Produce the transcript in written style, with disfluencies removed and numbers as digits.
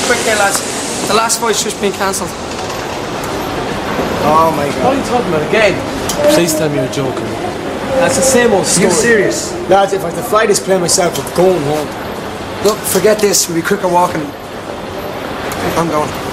quick here, lads. The last fight's just been cancelled. Oh my God. What are you talking about again? Please tell me you're joking. That's the same old story. You serious? Lads, if I have to fly this plane myself, I'm going home. Look, forget this. We'll be quicker walking. I'm going.